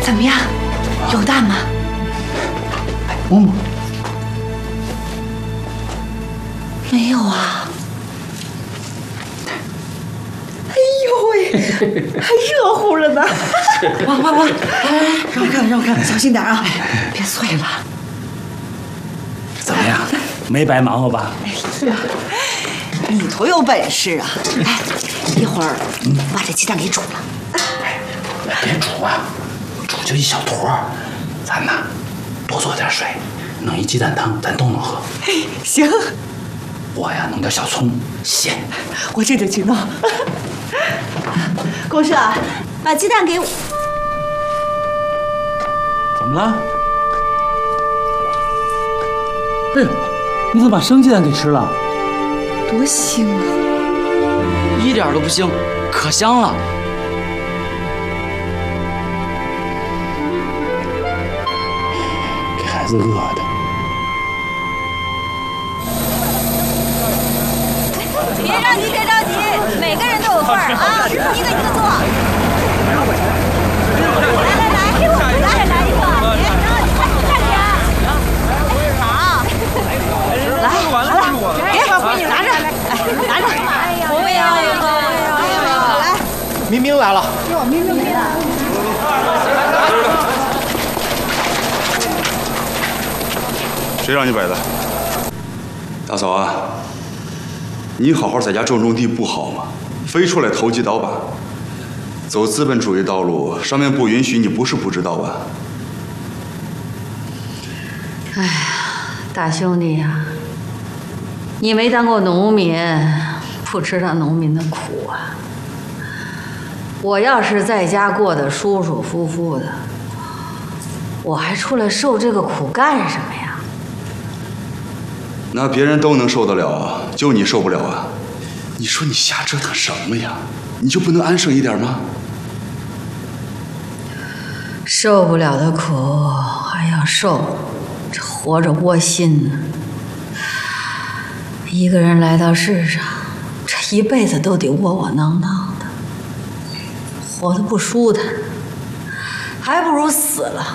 怎么样？有蛋吗？ 摸摸。 没有啊。哎呦喂，还热乎了呢！哇！让我看，小心点啊，别碎了。 怎么样？没白忙活吧？ 你多有本事啊！哎，一会儿把这鸡蛋给煮了。 别煮啊，煮就一小坨儿，咱呐多做点水，弄一鸡蛋汤，咱都能喝。 行， 我呀弄点小葱咸， 我这就去弄。公社，把鸡蛋给我。 怎么了？哎呦，你怎么把生鸡蛋给吃了？ 多腥啊！ 一点都不腥，可香了。 给孩子饿的。 别着急，每个人都有份儿啊，一个一个做。来一个，快点！好，来，别把闺女拿着，拿着，我也要一个，来， 明明来了， 明明来了。 谁让你摆的？大嫂啊，你好好在家种地不好吗？非出来投机倒把，走资本主义道路，上面不允许，你不是不知道吧？ 哎呀，大兄弟呀，你没当过农民，不知道农民的苦啊。我要是在家过得舒舒服服的，我还出来受这个苦干什么呀？ 那别人都能受得了啊，就你受不了啊？你说你瞎折腾什么呀？你就不能安生一点吗？ 受不了的苦还要受，这活着窝心呢。一个人来到世上，这一辈子都得窝窝囊囊的，活得不舒坦，还不如死了。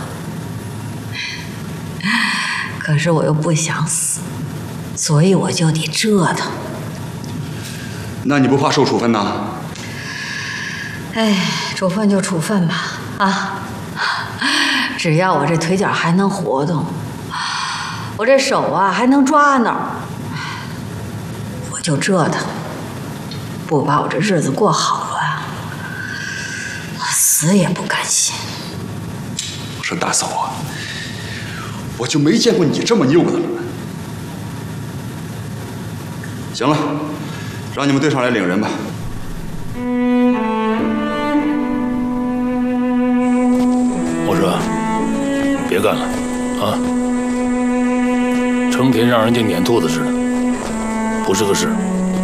可是我又不想死，所以我就得折腾。 那你不怕受处分呐？ 哎，处分就处分吧，啊！只要我这腿脚还能活动，我这手啊还能抓挠，我就折腾。不把我这日子过好了，我死也不甘心。 我说大嫂啊，我就没见过你这么拗的了。行了，让你们队上来领人吧。 我说，别干了，啊！成天让人家撵兔子似的，不是个事。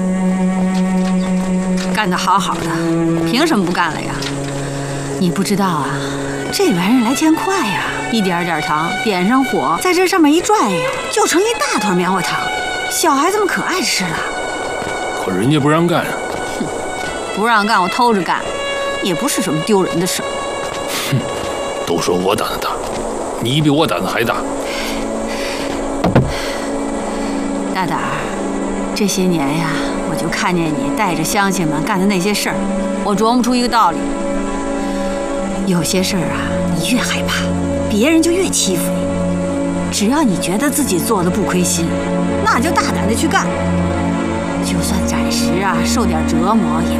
干得好好的，凭什么不干了呀？你不知道啊，这玩意儿来钱快呀，一点点糖点上火，在这上面一转悠，就成一大团棉花糖，小孩子们可爱吃了。 可人家不让干啊！ 哼，不让干我偷着干，也不是什么丢人的事儿。 哼，都说我胆子大，你比我胆子还大。 大胆儿，这些年呀，我就看见你带着乡亲们干的那些事儿，我琢磨出一个道理：有些事儿啊，你越害怕，别人就越欺负你。只要你觉得自己做的不亏心，那就大胆的去干，就算暂时啊受点折磨也